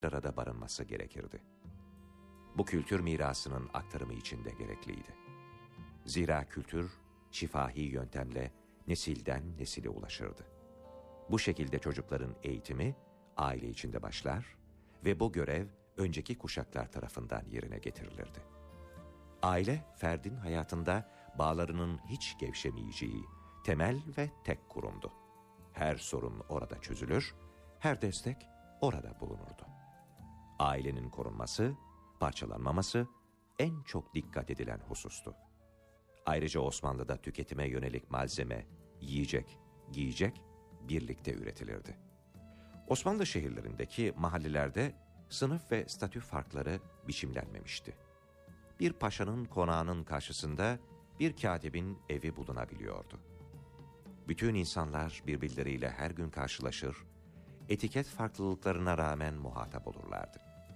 arada barınması gerekirdi. Bu kültür mirasının aktarımı için de gerekliydi. Zira kültür, şifahi yöntemle nesilden nesile ulaşırdı. Bu şekilde çocukların eğitimi aile içinde başlar ve bu görev önceki kuşaklar tarafından yerine getirilirdi. Aile, ferdin hayatında bağlarının hiç gevşemeyeceği temel ve tek kurumdu. Her sorun orada çözülür, her destek orada bulunurdu. Ailenin korunması, parçalanmaması en çok dikkat edilen husustu. Ayrıca Osmanlı'da tüketime yönelik malzeme, yiyecek, giyecek birlikte üretilirdi. Osmanlı şehirlerindeki mahallelerde sınıf ve statü farkları biçimlenmemişti. Bir paşanın konağının karşısında bir katibin evi bulunabiliyordu. Bütün insanlar birbirleriyle her gün karşılaşır, etiket farklılıklarına rağmen muhatap olurlardı.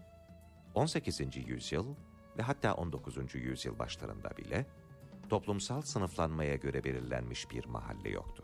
18. yüzyıl ve hatta 19. yüzyıl başlarında bile toplumsal sınıflanmaya göre belirlenmiş bir mahalle yoktu.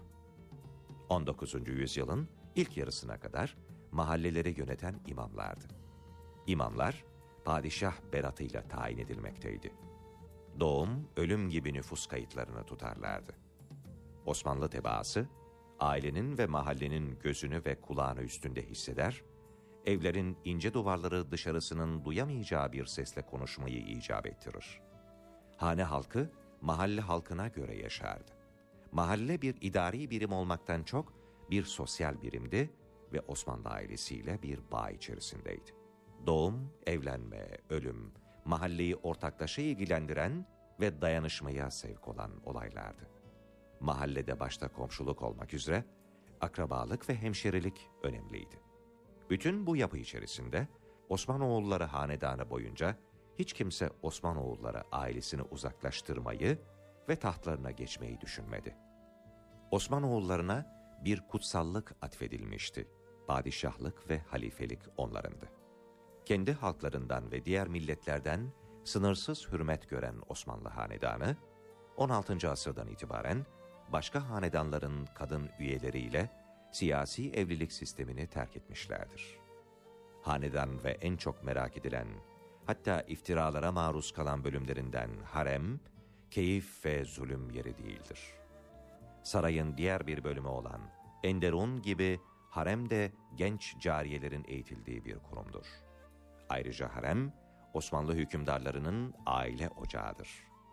19. yüzyılın ilk yarısına kadar mahalleleri yöneten imamlardı. İmamlar, padişah beratıyla tayin edilmekteydi. Doğum, ölüm gibi nüfus kayıtlarını tutarlardı. Osmanlı tebaası, ailenin ve mahallenin gözünü ve kulağını üstünde hisseder, evlerin ince duvarları dışarısının duyamayacağı bir sesle konuşmayı icap ettirir. Hane halkı, mahalle halkına göre yaşardı. Mahalle bir idari birim olmaktan çok bir sosyal birimdi ve Osmanlı ailesiyle bir bağ içerisindeydi. Doğum, evlenme, ölüm, mahalleyi ortaklaşa ilgilendiren ve dayanışmaya sevk olan olaylardı. Mahallede başta komşuluk olmak üzere akrabalık ve hemşerilik önemliydi. Bütün bu yapı içerisinde Osmanoğulları hanedanı boyunca hiç kimse Osmanoğulları ailesini uzaklaştırmayı ve tahtlarına geçmeyi düşünmedi. Osmanoğullarına bir kutsallık atfedilmişti. Padişahlık ve halifelik onlarındı. Kendi halklarından ve diğer milletlerden sınırsız hürmet gören Osmanlı hanedanı, 16. asırdan itibaren başka hanedanların kadın üyeleriyle siyasi evlilik sistemini terk etmişlerdir. Hanedan ve en çok merak edilen, hatta iftiralara maruz kalan bölümlerinden harem, keyif ve zulüm yeri değildir. Sarayın diğer bir bölümü olan Enderun gibi harem de genç cariyelerin eğitildiği bir kurumdur. Ayrıca harem, Osmanlı hükümdarlarının aile ocağıdır.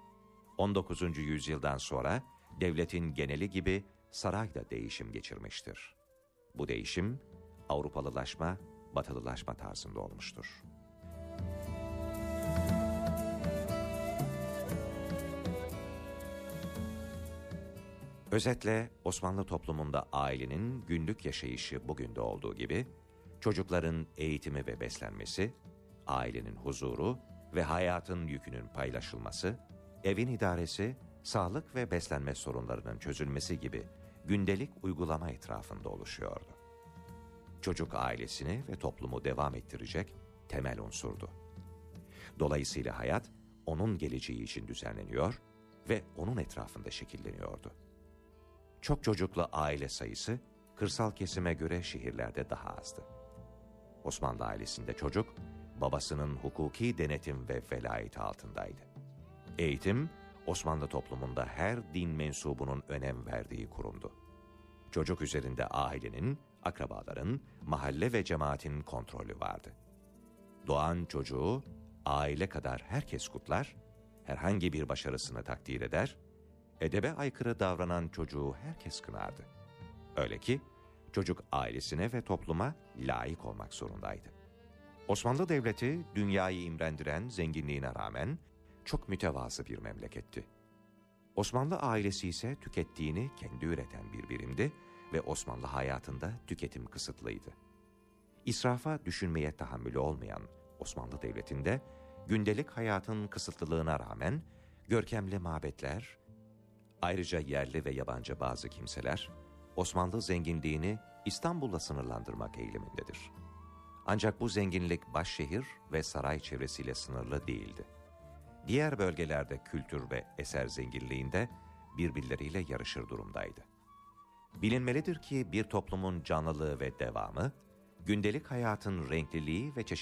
19. yüzyıldan sonra devletin geneli gibi saray da değişim geçirmiştir. Bu değişim Avrupalılaşma, Batılılaşma tarzında olmuştur. Özetle Osmanlı toplumunda ailenin günlük yaşayışı bugün de olduğu gibi, çocukların eğitimi ve beslenmesi, ailenin huzuru ve hayatın yükünün paylaşılması, evin idaresi, sağlık ve beslenme sorunlarının çözülmesi gibi gündelik uygulama etrafında oluşuyordu. Çocuk ailesini ve toplumu devam ettirecek temel unsurdu. Dolayısıyla hayat onun geleceği için düzenleniyor ve onun etrafında şekilleniyordu. Çok çocuklu aile sayısı kırsal kesime göre şehirlerde daha azdı. Osmanlı ailesinde çocuk, babasının hukuki denetim ve velayeti altındaydı. Eğitim, Osmanlı toplumunda her din mensubunun önem verdiği kurumdu. Çocuk üzerinde ailenin, akrabaların, mahalle ve cemaatin kontrolü vardı. Doğan çocuğu aile kadar herkes kutlar, herhangi bir başarısını takdir eder, edebe aykırı davranan çocuğu herkes kınardı. Öyle ki çocuk ailesine ve topluma layık olmak zorundaydı. Osmanlı Devleti dünyayı imrendiren zenginliğine rağmen çok mütevazı bir memleketti. Osmanlı ailesi ise tükettiğini kendi üreten bir birimdi ve Osmanlı hayatında tüketim kısıtlıydı. İsrafa düşünmeye tahammülü olmayan Osmanlı Devleti'nde gündelik hayatın kısıtlılığına rağmen görkemli mabetler, ayrıca yerli ve yabancı bazı kimseler Osmanlı zenginliğini İstanbul'la sınırlandırmak eğilimindedir. Ancak bu zenginlik başşehir ve saray çevresiyle sınırlı değildi. Diğer bölgelerde kültür ve eser zenginliğinde birbirleriyle yarışır durumdaydı. Bilinmelidir ki bir toplumun canlılığı ve devamı, gündelik hayatın renkliliği ve çeşitliliği